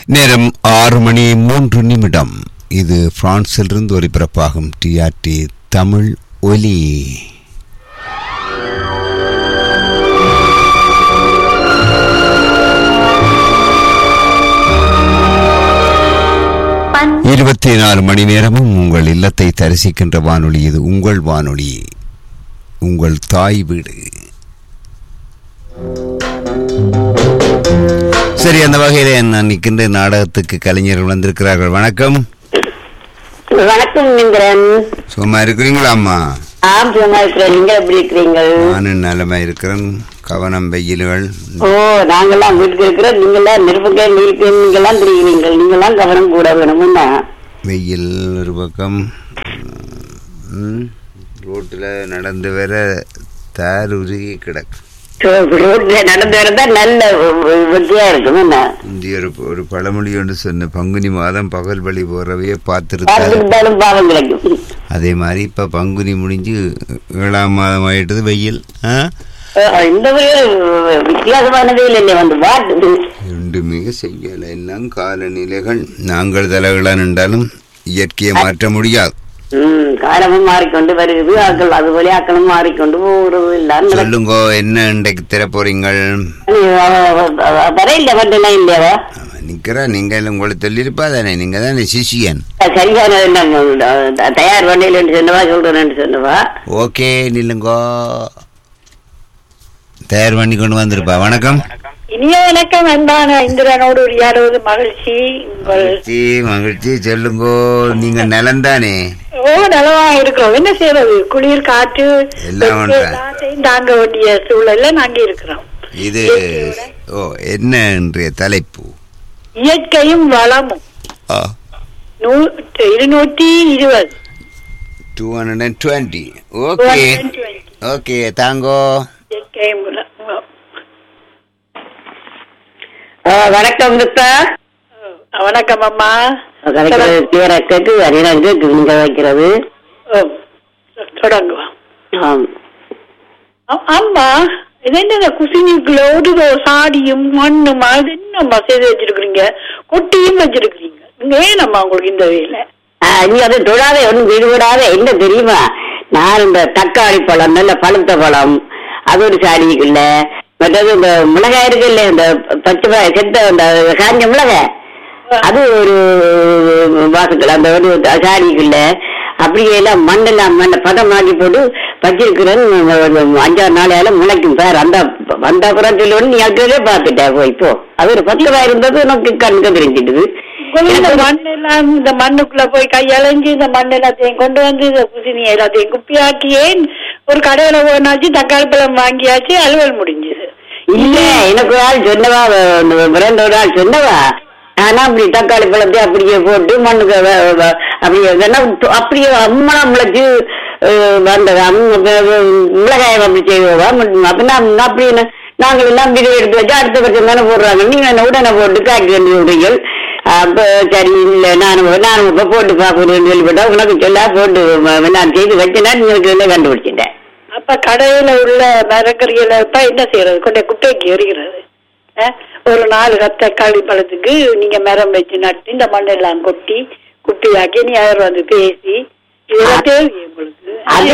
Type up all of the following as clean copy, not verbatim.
நேரம் 6:03. இது பிரான்சிலிருந்து ஒலிபரப்பாகும் டிஆர்டி தமிழ் ஒலி. இருபத்தி 4 மணி நேரமும் உங்கள் இல்லத்தை தரிசிக்கின்ற வானொலி. இது உங்கள் வானொலி, உங்கள் தாய் வீடு. சரி, அந்த வகையில நான் நிற்கின்ற நாடகத்துக்கு கலைஞர்கள் வந்திருக்கிறார்கள். வணக்கம். வணக்கம் இந்திரன். சும்மா இருக்கிறீங்களா அம்மா? ஆம், சும்மா இருக்கிறேன். நீங்க எப்படி இருக்கிறீங்க? நானும் நலமா இருக்கிறேன். கவனம் வெயில்கள். ஓ, நாங்கெல்லாம் வீட்டுக்கு இருக்கிறோம். நீங்கெல்லாம் நெருப்புக்கே நீங்கெல்லாம் தெரியுறீங்க. நீங்கெல்லாம் கவனம் கூட வேணும்னா வெயில் ஒரு பக்கம். ரோட்டில் நடந்து வர தார் உருகி கிடக்கு. ரோட்ல நடந்து வரதா நல்ல வெற்றியா இருக்கும். என்ன இந்திய ஒரு பழமொழி ஒன்று சொன்ன, பங்குனி மாதம் பகல் வழி போறவையே பார்த்துருந்தாலும் பாவம் கிடைக்கும். அதே மாதிரி இப்ப பங்குனி முடிஞ்சு 7ஆம் மாதம் ஆயிட்டது. வெயில் இந்த வித்தியாசமானதே இல்லை. வந்து பாட்டு ரெண்டுமே செய்யல. எல்லாம் காலநிலைகள். நாங்கள் தலைகளா நின்றாலும் இயற்கையை மாற்ற முடியாது. காலமும் மாறிக்கொண்டு வருகிறது. ஆக்கள் அதுபோல ஆக்களும் மாறிக்கொண்டு போகிறது. எல்லாம் சொல்லுங்க, என்ன இன்றைக்கு தர போறீங்கள்? வரையில மட்டும்தான் இல்லையாவா நிக்கிறா? நீங்க உங்களை சொல்லிருப்பா தானே, நீங்க தானே சிஷியன். சரியான தயார் பண்ணல சொன்னவா, சொல்றேன் சொன்னவா. ஓகே, நில்லுங்கோ. தயார் பண்ணி கொண்டு வந்திருப்பா. வணக்கம். இனிய வணக்கம் அன்பான இந்திரனோடு உரையாடுவது மகிழ்ச்சி. மகிழ்ச்சி. சொல்லுங்கோ, நீங்க நலந்தானே? ஓ, நலமா இருக்கிறோம். என்ன செய்யறது? குளிர் காற்று எல்லாம் தாங்க வேண்டிய சூழல்ல நாங்க இருக்கிறோம். இது என்ன இன்றைய தலைப்பு? இயற்கையும் வளமும். 220. 220. Okay okay, தாங்கோ. இயற்கையும் வணக்கம் மிஸ்டர். வணக்கம் அம்மா. கேட்டு நீங்க வைக்கிறது தொடங்குவோம். ஆமா, இது என்ன குசினிக்குள்ள சாடியும் மண்ணும் அது என்னம்மா செய்து வச்சிருக்கிறீங்க? கொட்டியும் வச்சிருக்கிறீங்க. நீங்க ஏனம்மா உங்களுக்கு இந்த வேலை? நீ அதை தொடாத, ஒன்றும் விடுபடாத. என்ன தெரியுமா, நான் இந்த தக்காளி பழம், நல்ல பழுத்த பழம், அது ஒரு சாடிக்குள்ள. மற்றது இந்த மிளகாய் இருக்குல்ல, இந்த பச்சை செத்த இந்த காஞ்ச மிளகாய், அது ஒரு வாசத்துல அந்த ஒரு சாடிக்குள்ள. அப்படியே எல்லாம் மண்ணெல்லாம் பதமாக்கி போட்டு வச்சிருக்கிறேன். 5-6 நாளையால முளைக்கும் பேர். அந்த வந்த அப்புறம் சொல்லி நீ அடுத்ததே பார்த்துட்டேன். இப்போ அது ஒரு 10 ரூபாய் இருந்தது, எனக்கு கண்ணுக்கு தெரிஞ்சிட்டுது. இந்த மண்ணெல்லாம் இந்த மண்ணுக்குள்ள போய் கையலைஞ்சு இந்த மண் எல்லாத்தையும் கொண்டு வந்து இந்த குசினி எல்லாத்தையும் குப்பியாக்கியே ஒரு கடையில போனாச்சு, தக்காளி பழம் வாங்கியாச்சு, அலுவல் முடிஞ்சது. இல்ல, எனக்கு ஒரு ஆள் சொன்னவா, ஒரு ஆள் சொன்னவா. ஆனா அப்படி தக்காளி பழத்தை அப்படியே போட்டு மண்ணுக்கு அப்படியே அப்படியே அம்மனா முளைச்சு வந்த மிளகாயம் அப்படி செய்வோவா. அப்படி நாங்கள் எல்லாம் விதை எடுத்து வச்சு அடுத்த பட்சம் தானே போடுறாங்க. நீங்க உடனே போட்டு காய்க்க வேண்டிய. அப்ப சரி, இல்ல நானும் இப்ப போட்டு பாக்கணும்னு சொல்லிவிட்டா உனக்கு சொல்ல போட்டு நான் செய்து வச்சேன்னா நீங்களுக்கு கண்டுபிடிச்சிட்டேன். அப்ப கடையில உள்ள மரக்கறிகளை என்ன செய்யறது? கொண்ட குப்பைக்கு எறிகிறது. ஒரு 4 தக்காளி பழத்துக்கு நீங்க மரம் வச்சு நட்டு இந்த மண்ணெல்லாம் கொட்டி குப்பையாக்கி நீ அவர் வந்து பேசி இதெல்லாம் தேவை உங்களுக்கு.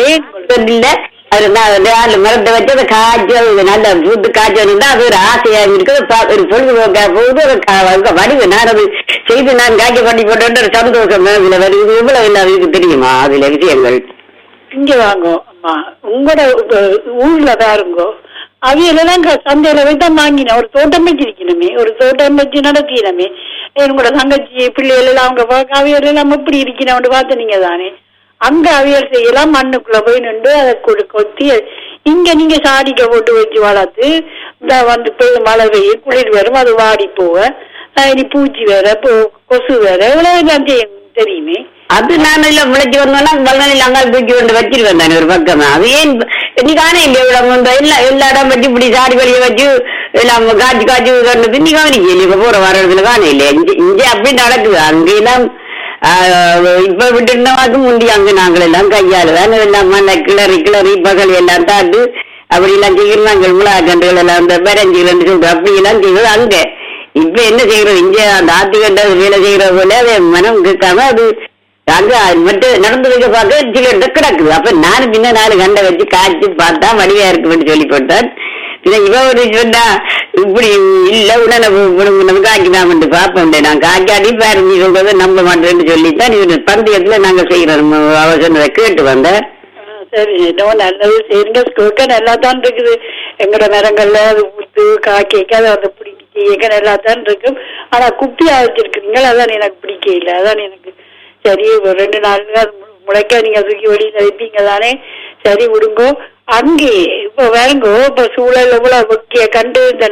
அது மரத்தை வச்சு அதை காய்ச்சல் நல்ல பூத்து காய்ச்சல் தான் அது ஒரு ஆசையா இருக்கு. ஒரு பொழுதுபோக்கா போகுது வடிவு. நான் அது செய்து நான் காய்ச்சி பண்ணி போட்டு ஒரு சந்தோஷம் இதுல வருது. இவ்வளவு இல்லாத தெரியுமா அதுல விஷயங்கள். இங்க வாங்கோ அம்மா, உங்களோட ஊர்ல பாருங்கோ, அவையெல்லாம் சந்தையில வைத்தான் வாங்கினேன். ஒரு தோட்டம் வச்சிருக்கணுமே, ஒரு தோட்டம் வச்சு நடத்தினமே. உங்களோட தங்கச்சி பிள்ளைகள் எல்லாம் அவங்க பார்க்க அவையல் எல்லாம் எப்படி இருக்கணும் பார்த்து நீங்க தானே. அங்க அவியல் செய்யலாம், மண்ணுக்குள்ள போய் நின்று அதை கொத்தி. இங்க நீங்க சாடிக்க போட்டு வச்சு வளர்த்து இந்த வந்து மழை பெய்ய குளிர் வரும், அது வாடி போக இனி பூச்சி வேற கொசு வேற இவ்வளவு தெரியுமே. அது நான் எல்லாம் முளைச்சி வந்தோம்னா வெள்ளனில் அங்கே தூக்கி கொண்டு வச்சிருவேன் தானே ஒரு பக்கமா. அது ஏன் நீ காண இல்லையா? எல்லா இடம் வச்சு இப்படி சாடி வழியை வச்சு எல்லாம் காய்ச்சி கண்டது நீ கவனிக்க இல்லையா? இப்ப போற வரதுல காண இல்லையா? இங்கே அப்படி நடக்குது. அங்கெல்லாம் இப்ப விட்டு இருந்தவாக்கு முந்தி அங்க நாங்கள் எல்லாம் கையாளு தானே எல்லாம் மண்ணை கிளறி பகல் எல்லாம் தாட்டு அப்படி எல்லாம் செய்யணும். நாங்கள் மிளகா கண்டுகள் எல்லாம் இந்த பெரஞ்சிகள் சொல்றோம் அப்படி எல்லாம் செய்வது அங்க. இப்ப என்ன செய்யறது இங்க அந்த ஆத்துக்கட்ட வேலை செய்யற போல அது மனம் கேட்காம அது அங்க மட்டும் நடந்து பார்க்க சில கிடக்குது. அப்ப நானும் பின்ன 4 கண்டை வச்சு காய்ச்சி பார்த்தா வடிவா இருக்குன்னு சொல்லி போட்டான். இவ ஒரு சொன்னா இப்படி இல்ல உடனே காய்க்குதாமட்டு பாப்போம். நான் காய்க்காடி பாரு நீ சொல்றதை நம்ப மாட்டேன்னு சொல்லித்தான் இது பந்தயத்துல நாங்க செய்யறோம். அவ சொன்னதை கேட்டு வந்தேன். சரி நல்லது செய்யுங்க. நல்லா தான் இருக்குது. எங்கட மரங்கள்ல அது புத்து காய்க்க அதை வந்து பிடிக்க நல்லா தான் இருக்கும். ஆனா குட்டியா வச்சிருக்கீங்க அதான் எனக்கு பிடிக்க இல்லை. அதான் எனக்கு சரி 2 நாள் முளைக்க நீங்க தூக்கி வெளியில வைப்பீங்க தானே. சரி விடுங்கோ. அங்கே இப்ப வேறங்கோ இப்ப சூழல் எவ்வளவு முக்கிய கண்டு இந்த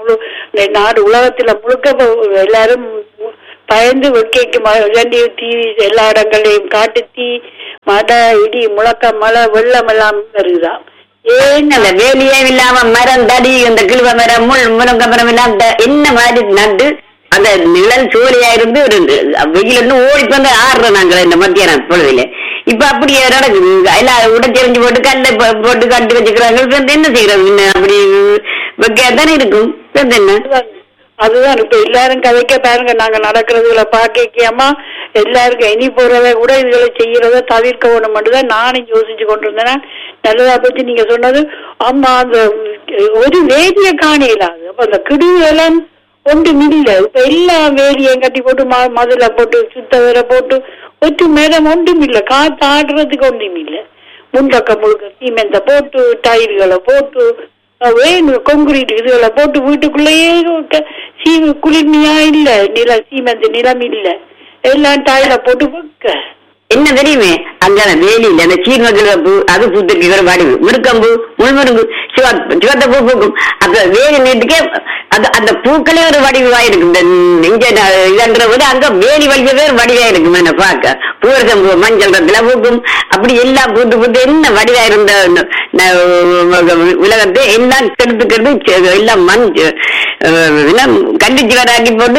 நாடு உலகத்துல முழுக்க எல்லாரும் பயந்து வெக்கைக்கு தீ எல்லா இடங்களையும் காட்டு தீ மழை இடி முழக்க மழை வெள்ளம் எல்லாம் வருதுதான். ஏன்னல்ல வேலியே இல்லாம மரம் தடி இந்த கிழுவ மரம் முழங்க மரம் எல்லாம் என்ன மாதிரி நட்டு அந்த நிழல் சூழியா இருந்து ஒரு வெயில் இருந்து ஓடி வந்து ஆடுறோம் நாங்கள் இந்த மத்தியானம் பொழுதுல. இப்ப அப்படியே நடக்குது. எல்லாம் உடச்செறிஞ்சு போட்டு கல்ல போட்டு கட்டி வச்சுக்கிறாங்க. என்ன செய்யறது அப்படி வைக்காதானே இருக்கும். என்ன அதுதான் இப்ப எல்லாரும் கதைக்க பாருங்க. நாங்க நடக்கிறதுல பாக்கியமா எல்லாருக்கும் இனி போறத கூட இதுகளை செய்யறத தவிர்க்க வேணும் மட்டும்தான் நானும் யோசிச்சு கொண்டிருந்தேன். நல்லதா பத்தி நீங்க சொன்னது. ஆமா அந்த ஒரு வேதிய காணையிலாது. அப்ப அந்த கிடுவெல்லாம் ஒன்றும் இல்லை. இப்ப எல்லா வேலியையும் கட்டி போட்டு மதுல போட்டு சுத்த வேற போட்டு ஒற்று மேடம் ஒன்றும் இல்லை. காத்து ஆடுறதுக்கு ஒன்றும் இல்லை. முன்பக்கம் முழுக்க சீமெந்த போட்டு டயர்களை போட்டு கொங்குரீட் இதுகளை போட்டு வீட்டுக்குள்ளேயே குளிர்மையா இல்ல சீமெந்த நிலம் இல்ல எல்லாம் டயரை போட்டு வைக்க என்ன தெரியுமே அங்க வேலியில அந்த சீர்மகள் பூ அது பூத்துக்கு வடிவு முருக்கம்பூ முள்முருங்கு சிவத்த பூ பூக்கும். அப்ப வேலி நீட்டுக்கே அது அந்த பூக்களே ஒரு வடிவா இருக்கும். இங்க இதன்ற போது அங்க வேலி வலிக்கவே ஒரு வடிவா இருக்கும். என்ன பார்க்க பூரசம்பூ மஞ்சள் ரத்துல பூக்கும். அப்படி எல்லாம் பூத்து பூத்து என்ன வடிவா இருந்த உலகத்தை எல்லாம் கெடுத்து எல்லாம் மண் கண்டிச்சு வராக்கி போட்டு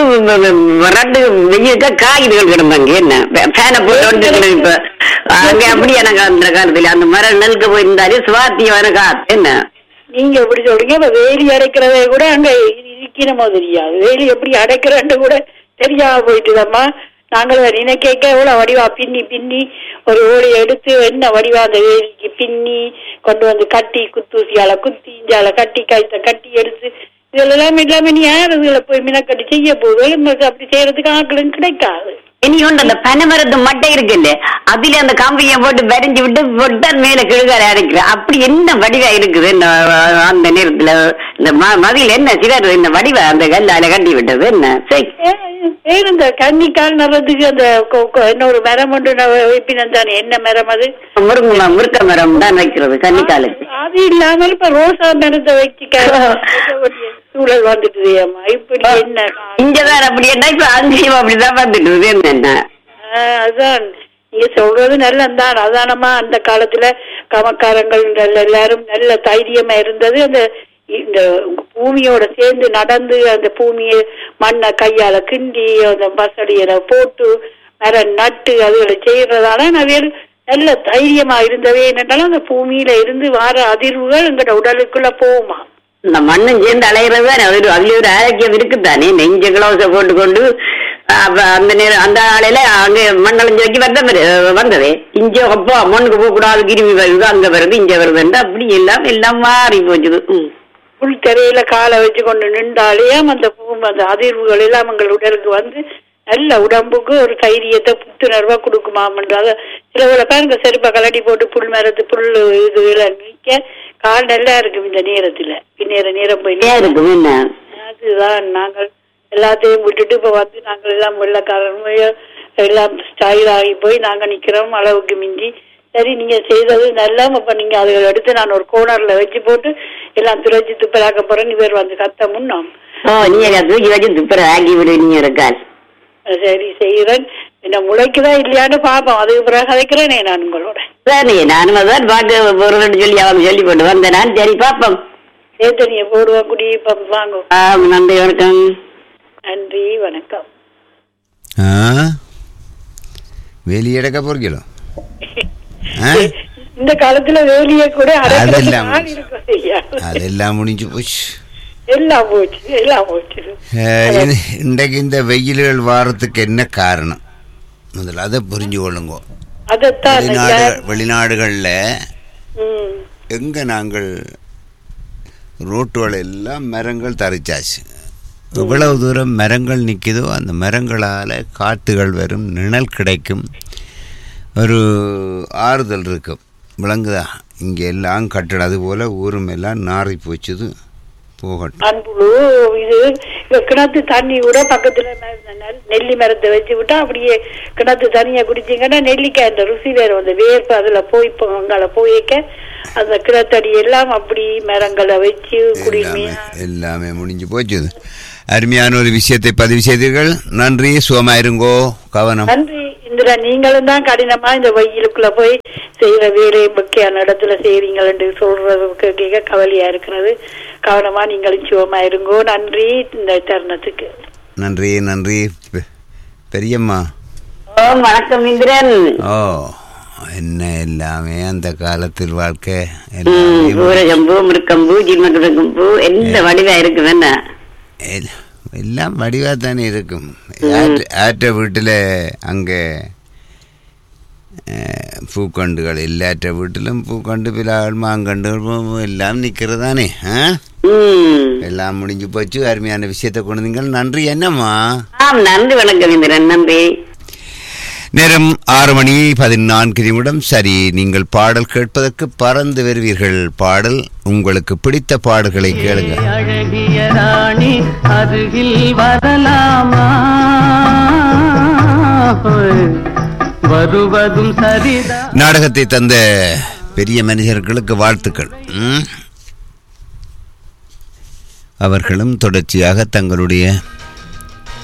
2 வெயிலுக்க காய்கறிகள் கிடந்தாங்க. என்ன ஃபேனை போட்டு இப்ப அங்க அப்படி எனக்கு அந்த காலத்துல அந்த மரம் நெல்க போயிருந்தாலே சுவாத்தியமான காத்து. என்ன நீங்க எப்படி சொல்றீங்க? இப்ப வேலி அடைக்கிறத கூட அங்க இருக்கணுமோ தெரியாது. வேலி எப்படி அடைக்கிறன்னு கூட தெரியாம போயிட்டுதாம்மா. நாங்கள் நினைக்க எவ்வளவு வடிவா பின்னி பின்னி ஒரு ஓடி எடுத்து என்ன வடிவா அந்த வேலிக்கு பின்னி கொண்டு வந்து கட்டி குத்தூசியால குத்தி இஞ்சால கட்டி கைத்த கட்டி எடுத்து இதெல்லாம் இல்லாம நீ யார் இதுல போய் மினக்கட்டி செய்ய போகுது. அப்படி செய்யறதுக்கு ஆக்களும் கிடைக்காது. இனி ஒன்று அந்த பனைமரத்து மட்டை இருக்குல்ல அதுல அந்த கம்பியை போட்டு வரைஞ்சு விட்டு போட்டு மேல கிழுகார அரைக்கிற அப்படி என்ன வடிவா இருக்குது. அந்த நேரத்துல இந்த மதியில் என்ன சிலர் இந்த வடிவா அந்த கல்லால கட்டி விட்டது. என்ன இந்த கன்னிக்கால் நடுறதுக்கு அந்த இன்னொரு மரம் ஒன்று வைப்பினம் தானே. என்ன மரம் அது? முருக்க மரம் தான் வைக்கிறது கன்னிக்காலுக்கு. அது இல்லாமல் இப்ப ரோசா மரத்தை வச்சு சூழல் வந்துட்டு இப்படி என்ன இங்கதான் அப்படி என்ன இப்ப அங்கேயும் அப்படிதான் வந்துட்டு என்ன. அதான் நீங்க சொல்றது நல்லதான். அதானமா அந்த காலத்துல கமக்காரங்கள் எல்லாரும் நல்ல தைரியமா இருந்தது. அந்த இந்த பூமியோட சேர்ந்து நடந்து அந்த பூமியை மண்ணை கையால கிண்டி அந்த பசடியில போட்டு மரம் நட்டு அதுகளை செய்யறதால நவேல் நல்ல தைரியமா இருந்தவே. என்னன்னாலும் அந்த பூமியில இருந்து வர அதிர்வுகள் எங்கட உடலுக்குள்ள போகுமா. இந்த மண்ணும் சேர்ந்து அலைகிறது தானே அதுல ஒரு ஆரோக்கியம் இருக்குதானே. நெஞ்ச கிளவுஸ போட்டுக்கொண்டு அந்த நேரம் அந்த ஆளையில அங்க மண்ணளைஞ்சு வைக்க வந்ததே. இங்க அப்பா மண்ணுக்கு போக கூடாது கிருமி வருது அங்க வருது இங்க வருது அப்படி எல்லாம் மாறி போச்சுது. புல் திரையில காலை வச்சு கொண்டு நின்றாலே அந்த அந்த அதிர்வுகள் எல்லாம் எங்கள் உடலுக்கு வந்து நல்ல உடம்புக்கு ஒரு தைரியத்தை புத்துணர்வா கொடுக்குமாமன்றாங்க. சில பேருங்க செருப்பை கலட்டி போட்டு புல் மரத்து புல் இது நிக்க கால் நல்லா இருக்கும். இந்த நேரத்துல பின்னேற நேரம் போய் இருக்கும். அதுதான் நாங்கள் எல்லாத்தையும் விட்டுட்டு இப்ப வந்து நாங்கள் எல்லாம் வெள்ளக்காரன் எல்லாம் ஸ்டைல் ஆகி போய் நாங்க நிக்கிறோம் அளவுக்கு மிஞ்சி. சரி நீங்க செய்தது நல்லா. அப்ப நீங்க அதை எடுத்து நான் ஒரு கோனர்ல வச்சு போட்டு எல்லாம் துளைச்சு துப்பராக்க போறேன். இவர் வந்து கத்த முன்னோம் தூக்கி வச்சு துப்புர ஆக்கி விடுவீங்க இருக்கால். சரி செய்யறேன். என்ன முளைக்குதான் இல்லையான்னு பாப்போம். அதுக்கு பிறகு கதைக்கிறேனே நான் உங்களோட. சரி நானும் அதான் பாட்டு போறேன்னு சொல்லி அவங்க சொல்லி போட்டு வந்தேன் நான். சரி பாப்போம். சேத்தனிய போடுவா குடி வாங்க. நன்றி வணக்கம். நன்றி வணக்கம். வெளியெடுக்க போறீங்களோ? இந்த காலத்துல வேலிய கூட அதெல்லாம் முடிஞ்சு போச்சு. எல்லாம் போச்சு. இன்றைக்கு இந்த வெயில்கள் வாரத்துக்கு என்ன காரணம் முதல்ல அதை புரிஞ்சு கொள்ளுங்க. வெளிநாடுகள்ல எங்க நாங்கள் ரோட்டுகள் எல்லாம் மரங்கள் தரிச்சாச்சு. எவ்வளவு தூரம் மரங்கள் நிற்குதோ அந்த மரங்களால் காற்றுகள் வரும், நிழல் கிடைக்கும், ஒரு ஆறுதல் இருக்கும். விளங்குதா? இங்கே எல்லாம் கட்டடம் அதுபோல் ஊரும் எல்லாம் நாரி போச்சுது. போகட்டும். இது கிணத்து தண்ணி கூட பக்கத்துல நெல்லி மரத்தை வச்சு விட்டா அப்படியே கிணத்து தண்ணியை குடிச்சிங்கன்னா நெல்லிக்காய் அந்த ருசி வேற அந்த வேர்ப்பு அதுல போய் அங்கால போய்க்க அந்த கிணத்தடி எல்லாம் அப்படி மரங்களை வச்சு குடிமையா எல்லாமே முடிஞ்சு போச்சுது. அருமையான ஒரு விஷயத்தை பதிவு செய்தீர்கள். நன்றி. சுகமாயிருங்கோ. கவனம். நன்றி இந்திரா. நீங்களும் தான் கடினமா இந்த வெயிலுக்குள்ள போய் செய்யற வேலையை முக்கியான இடத்துல செய்றீங்கள் என்று சொல்றதுக்கு கேட்க கவலையா இருக்கிறது. கவனமா நீங்களும் சுகமா இருங்கோ. நன்றி இந்த தருணத்துக்கு. நன்றி. நன்றி பெரியம்மா. வணக்கம் இந்திரன். என்ன எல்லாமே அந்த காலத்தில் வாழ்க்கை பூரகம்பூ மிருக்கம்பூ ஜிம்மகம்பூ எந்த வடிவா இருக்கும் என்ன எல்லாம் வடிவா தானே இருக்கும். ஆற்ற வீட்டில் அங்கே பூக்கண்டுகள் எல்லாற்ற வீட்டிலும் பூக்கண்டு பிலாக்கள் மாங்கண்டுகள் எல்லாம் நிற்கிறதானே. எல்லாம் முடிஞ்சு போச்சு. அருமையான விஷயத்தை கொண்டு நீங்கள். நன்றி. என்னம்மா? நன்றி. வணக்கம் இந்திரன். நன்றி. நேரம் 6:14. சரி, நீங்கள் பாடல் கேட்பதற்கு பறந்து வருவீர்கள். பாடல் உங்களுக்கு பிடித்த பாடல்களை கேளுங்க. அழகிய ராணி அருகில் வரலாமா, வருவதும் சரிதான். நாடகத்தை தந்த பெரிய மனிதர்களுக்கு வாழ்த்துக்கள். அவர்களும் தொடர்ச்சியாக தங்களுடைய